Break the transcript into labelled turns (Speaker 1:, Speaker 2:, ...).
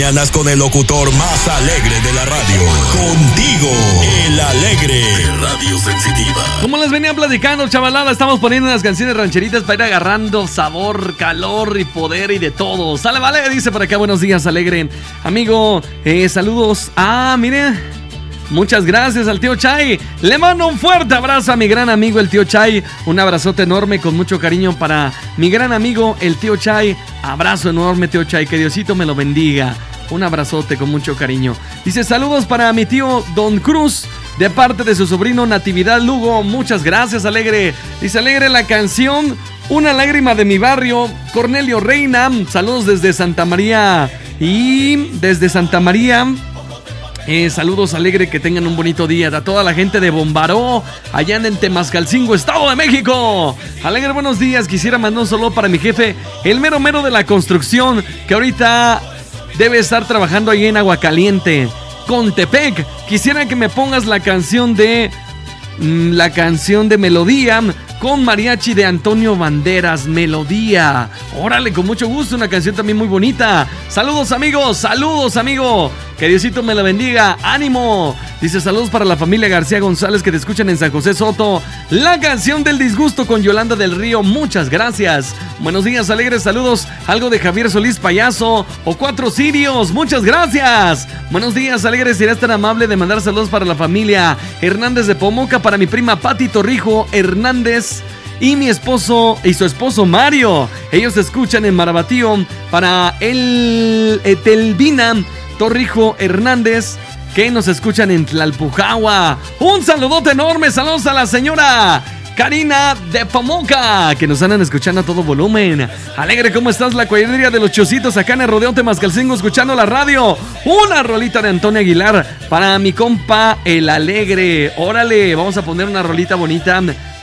Speaker 1: Mañanas con el locutor más alegre de la radio. Contigo, el alegre de Radio Sensitiva.
Speaker 2: Como les venía platicando, chavalada, estamos poniendo unas canciones rancheritas para ir agarrando sabor, calor y poder y de todo. Sale, vale, dice por acá, buenos días, alegre. Amigo, saludos. Mire, muchas gracias al tío Chay. Le mando un fuerte abrazo a mi gran amigo el tío Chay. Un abrazote enorme con mucho cariño para mi gran amigo el tío Chay. Abrazo enorme, tío Chay, que Diosito me lo bendiga. Un abrazote con mucho cariño. Dice, saludos para mi tío Don Cruz, de parte de su sobrino Natividad Lugo. Muchas gracias, alegre. Dice, alegre, la canción Una lágrima de mi barrio, Cornelio Reina. Saludos desde Santa María. Y desde Santa María, saludos, alegre, que tengan un bonito día. A toda la gente de Bombaró, allá en Temascalcingo, Estado de México. Alegre, buenos días. Quisiera mandar un saludo para mi jefe, el mero mero de la construcción, que ahorita debe estar trabajando ahí en Aguacaliente, Contepec. Quisiera que me pongas la canción de Melodía, con mariachi de Antonio Banderas. Melodía, órale, con mucho gusto, una canción también muy bonita. Saludos, amigos, saludos, amigo, que Diosito me la bendiga, ánimo. Dice, saludos para la familia García González que te escuchan en San José Soto. La canción del disgusto con Yolanda del Río, muchas gracias. Buenos días, alegres, saludos, algo de Javier Solís Payaso o Cuatro Sirios, muchas gracias. Buenos días, alegres, serás tan amable de mandar saludos para la familia Hernández de Pomoca, para mi prima Pati Torrijo Hernández y mi esposo y su esposo Mario. Ellos escuchan en Marabatío, para el Etelvina Torrijo Hernández, que nos escuchan en Tlalpujahua. Un saludote enorme, saludos a la señora Karina de Pomoca, que nos andan escuchando a todo volumen. Alegre, ¿cómo estás? La cuadrilla de los Chocitos acá en el Rodeo Temascalcingo, escuchando la radio. Una rolita de Antonio Aguilar para mi compa el alegre. Órale, vamos a poner una rolita bonita